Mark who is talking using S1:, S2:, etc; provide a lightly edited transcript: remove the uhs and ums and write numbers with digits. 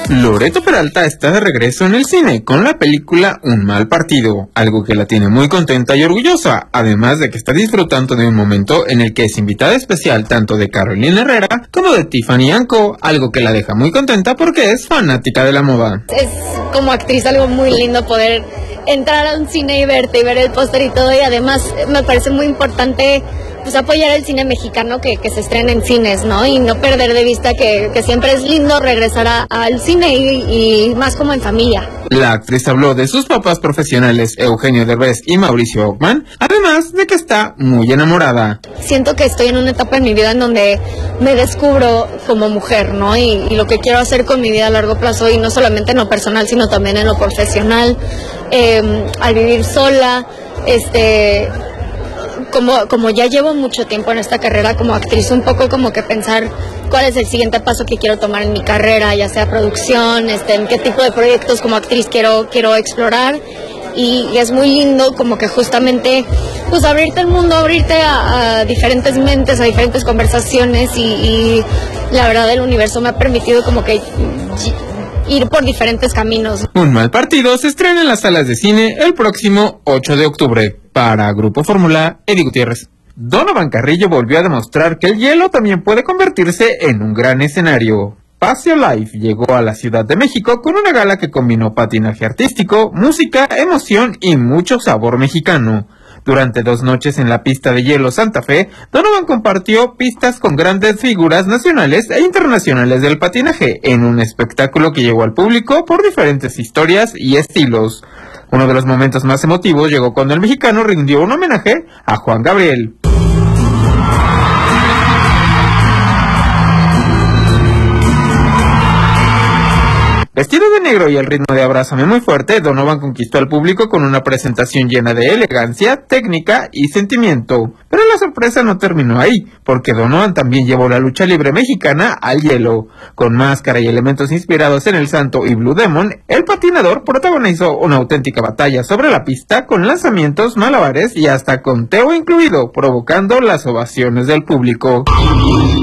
S1: Loreto Peralta está de regreso en el cine con la película Un mal partido, algo que la tiene muy contenta y orgullosa, además de que está disfrutando de un momento en el que es invitada especial tanto de Carolina Herrera como de Tiffany Anco, algo que la deja muy contenta porque es fanática de la moda.
S2: Es como actriz algo muy lindo poder entrar a un cine y verte y ver el póster y todo, y además me parece muy importante pues apoyar el cine mexicano que se estrena en cines, ¿no? Y no perder de vista que siempre es lindo regresar al cine y más como en familia.
S1: La actriz habló de sus papás profesionales Eugenio Derbez y Mauricio Ockman, además de que está muy enamorada.
S2: Siento que estoy en una etapa en mi vida en donde me descubro como mujer, ¿no? Y lo que quiero hacer con mi vida a largo plazo, y no solamente en lo personal, sino también en lo profesional, al vivir sola, como ya llevo mucho tiempo en esta carrera como actriz, un poco como que pensar cuál es el siguiente paso que quiero tomar en mi carrera, ya sea producción, en qué tipo de proyectos como actriz quiero explorar, y es muy lindo como que justamente pues abrirte al mundo, abrirte a diferentes mentes, a diferentes conversaciones, y la verdad el universo me ha permitido como que ir por diferentes caminos.
S1: Un mal partido se estrena en las salas de cine el próximo 8 de octubre. Para Grupo Fórmula, Eddie Gutiérrez. Donovan Carrillo volvió a demostrar que el hielo también puede convertirse en un gran escenario. Paseo Life llegó a la Ciudad de México con una gala que combinó patinaje artístico, música, emoción y mucho sabor mexicano. Durante 2 noches en la pista de hielo Santa Fe, Donovan compartió pistas con grandes figuras nacionales e internacionales del patinaje, en un espectáculo que llegó al público por diferentes historias y estilos. Uno de los momentos más emotivos llegó cuando el mexicano rindió un homenaje a Juan Gabriel. Vestido de negro y el ritmo de Abrázame muy fuerte, Donovan conquistó al público con una presentación llena de elegancia, técnica y sentimiento. Pero la sorpresa no terminó ahí, porque Donovan también llevó la lucha libre mexicana al hielo. Con máscara y elementos inspirados en El Santo y Blue Demon, el patinador protagonizó una auténtica batalla sobre la pista con lanzamientos, malabares y hasta conteo incluido, provocando las ovaciones del público.